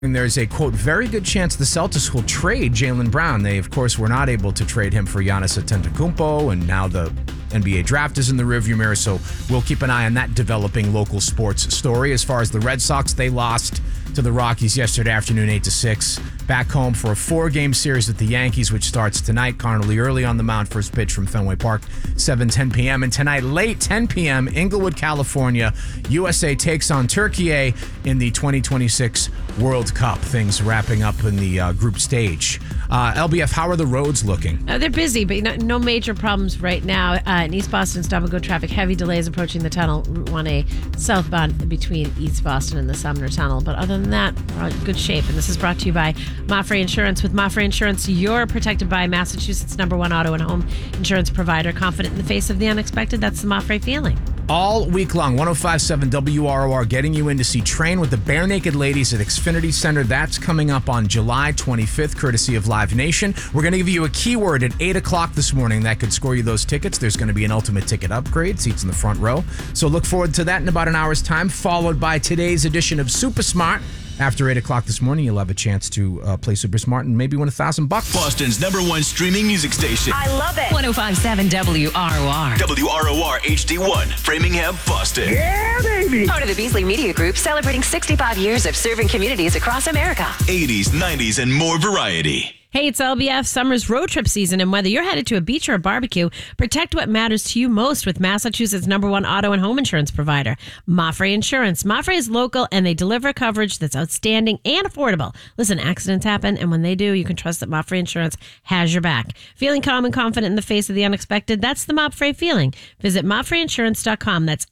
And there's a, quote, very good chance the Celtics will trade Jaylen Brown. They, of course, were not able to trade him for Giannis Antetokounmpo, and now the NBA draft is in the rearview mirror, so we'll keep an eye on that developing local sports story. As far as the Red Sox, they lost to the Rockies yesterday afternoon, 8-6. Back home for a 4-game series with the Yankees, which starts tonight. Connor Lee early on the mound, first pitch from Fenway Park, 7:10 p.m. And tonight, late 10 p.m., Inglewood, California, USA takes on Turkey in the 2026 World Cup. Things wrapping up in the group stage. LBF, how are the roads looking? They're busy, but no major problems right now. In East Boston, stop-and-go traffic, heavy delays approaching the tunnel, Route 1A southbound between East Boston and the Sumner Tunnel. But other than that, we're in good shape. And this is brought to you by Mafre Insurance. With Mafre Insurance, you're protected by Massachusetts' #1 auto and home insurance provider. Confident in the face of the unexpected, that's the Mafre feeling. All week long, 105.7 WROR getting you in to see Train with the Bare Naked Ladies at Xfinity Center. That's coming up on July 25th, courtesy of Live Nation. We're going to give you a keyword at 8 o'clock this morning that could score you those tickets. There's going to be an ultimate ticket upgrade, seats in the front row. So look forward to that in about an hour's time, followed by today's edition of Super Smart. After 8 o'clock this morning, you'll have a chance to play Super Smart and maybe win $1,000. Boston's #1 streaming music station. I love it. 105.7 WROR. WROR HD1, Framingham, Boston. Yeah, baby. Part of the Beasley Media Group, celebrating 65 years of serving communities across America. 80s, 90s, and more variety. Hey, it's LBF summer's road trip season, and whether you're headed to a beach or a barbecue, protect what matters to you most with Massachusetts' #1 auto and home insurance provider, Mafre Insurance. Mafre is local, and they deliver coverage that's outstanding and affordable. Listen, accidents happen, and when they do, you can trust that Mafre Insurance has your back. Feeling calm and confident in the face of the unexpected? That's the Mafre feeling. Visit MafreInsurance.com. That's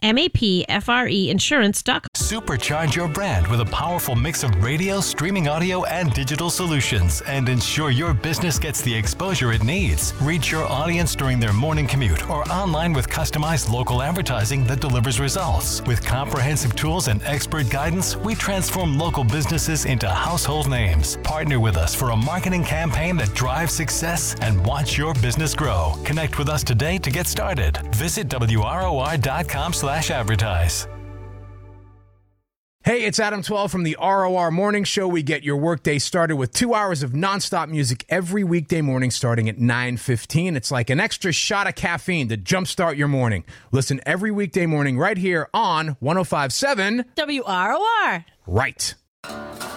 MAPFRE Insurance.com. Supercharge your brand with a powerful mix of radio, streaming audio, and digital solutions, and ensure your business gets the exposure it needs. Reach your audience during their morning commute or online with customized local advertising that delivers results. With comprehensive tools and expert guidance, we transform local businesses into household names. Partner with us for a marketing campaign that drives success and watch your business grow. Connect with us today to get started. Visit WROR.com/advertise. Hey, it's Adam 12 from the ROR Morning Show. We get your workday started with 2 hours of nonstop music every weekday morning starting at 9:15. It's like an extra shot of caffeine to jumpstart your morning. Listen every weekday morning right here on 105.7 WROR. Right.